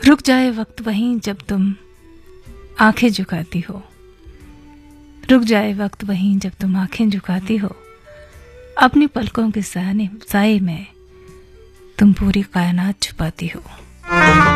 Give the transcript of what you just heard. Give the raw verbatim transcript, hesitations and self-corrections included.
रुक जाए वक्त वहीं जब तुम आंखें झुकाती हो, रुक जाए वक्त वहीं जब तुम आंखें झुकाती हो, अपनी पलकों के साए में तुम पूरी कायनात छुपाती हो।